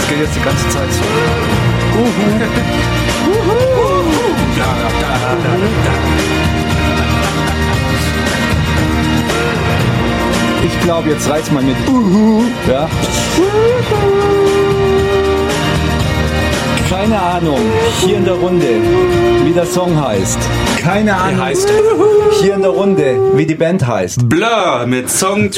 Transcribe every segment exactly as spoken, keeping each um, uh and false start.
geht jetzt die ganze Zeit so. Uhu. Uhu. Da, da, da, da, da. Ich glaube, jetzt reizt mal mit Uhu. Ja. Keine Ahnung, hier in der Runde, wie der Song heißt. Keine Ahnung, wie heißt hier in der Runde, wie die Band heißt. Blur mit Song.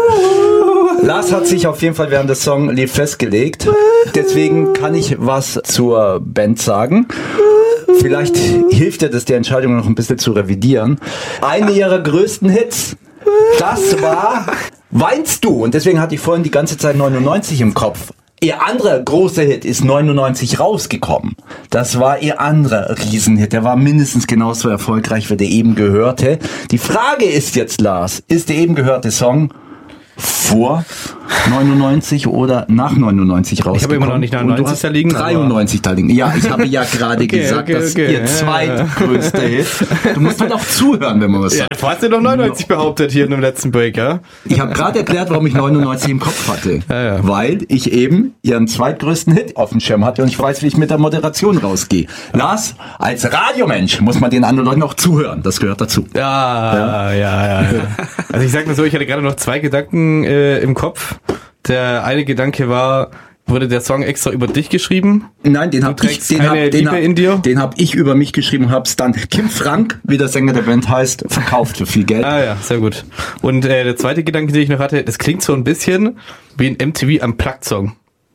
Lars hat sich auf jeden Fall während des Song lief festgelegt. Deswegen kann ich was zur Band sagen. Vielleicht hilft dir das, die Entscheidung noch ein bisschen zu revidieren. Eine ihrer größten Hits, das war Weinst du? Und deswegen hatte ich vorhin die ganze Zeit neunundneunzig im Kopf. Ihr anderer großer Hit ist neunundneunzig rausgekommen. Das war ihr anderer Riesenhit. Der war mindestens genauso erfolgreich wie der eben gehörte. Die Frage ist jetzt, Lars, ist der eben gehörte Song vor neunundneunzig oder nach neunundneunzig rausgekommen? Ich habe immer noch nicht neunundneunzig da liegen. dreiundneunzig da liegen. Ja, ich habe ja gerade okay, gesagt, okay, dass okay. ihr zweitgrößter Hit. Du musst halt auch zuhören, wenn man was sagt. Ja, du hast ja noch neunundneunzig behauptet hier in dem letzten Break, ja? Ich habe gerade erklärt, warum ich neunundneunzig im Kopf hatte. Ja, ja. Weil ich eben ihren zweitgrößten Hit auf dem Schirm hatte und ich weiß, wie ich mit der Moderation rausgehe. Lars, als Radiomensch muss man den anderen Leuten auch zuhören. Das gehört dazu. Ja, ja, ja. ja, ja. Also ich sag mal so, ich hatte gerade noch zwei Gedanken äh, im Kopf. Der eine Gedanke war, wurde der Song extra über dich geschrieben? Nein, den habe ich, den hab, den hab, in dir? Den hab ich über mich geschrieben und hab's dann Kim Frank, wie der Sänger der Band heißt, verkauft für viel Geld. Ah ja, sehr gut. Und äh, der zweite Gedanke, den ich noch hatte, das klingt so ein bisschen wie ein M T V Unplugged-Song.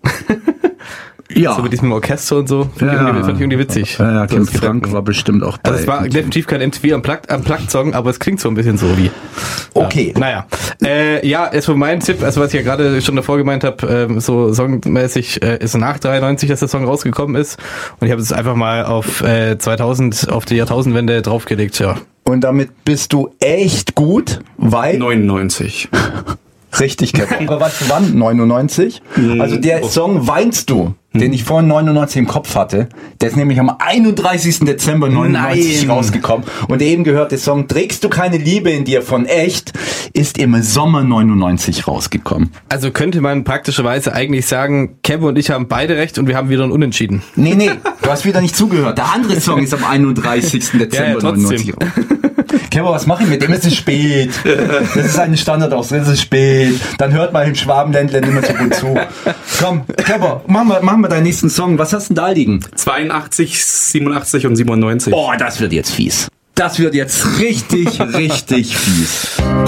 Ja. So mit diesem Orchester und so. Fand, ja. ich, irgendwie, fand ich irgendwie witzig. Ja, ja, Kim so Frank war bestimmt auch bei. Also es war definitiv kein M T V Unplugged, Unplugged Song, aber es klingt so ein bisschen so wie. Okay. Ja, naja. Äh, ja, ist so mein Tipp, also was ich ja gerade schon davor gemeint habe, äh, so songmäßig äh, ist nach dreiundneunzig, dass der Song rausgekommen ist. Und ich habe es einfach mal auf äh, zweitausend, auf die Jahrtausendwende draufgelegt, ja. Und damit bist du echt gut, weil... neunundneunzig. Richtig, Kevin. Aber was, wann? neunundneunzig? Also der Song Weinst du, den ich vorhin neunundneunzig im Kopf hatte, der ist nämlich am einunddreißigsten Dezember neunundneunzig Nein. rausgekommen. Und der eben gehörte Song Trägst du keine Liebe in dir von Echt ist im Sommer neunundneunzig rausgekommen. Also könnte man praktischerweise eigentlich sagen, Kevin und ich haben beide recht und wir haben wieder ein Unentschieden. Nee, nee, du hast wieder nicht zugehört. Der andere Song ist am einunddreißigsten Dezember ja, ja, neunundneunzig rausgekommen. Kevin, was mache ich mit dem? Es ist spät. Das ist eine Standardausdruck. Es ist spät. Dann hört mal im Schwabenländler nicht mehr so gut zu. Komm, Kevin, machen wir, machen wir deinen nächsten Song. Was hast du denn da liegen? zweiundachtzig, siebenundachtzig und siebenundneunzig. Oh, das wird jetzt fies. Das wird jetzt richtig, richtig fies.